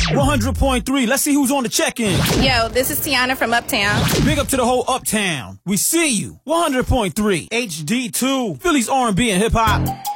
100.3. Let's see who's on the check-in. Yo, this is Tiana from Uptown. Big up to the whole Uptown. We see you. 100.3 HD2. Philly's R&B and hip-hop.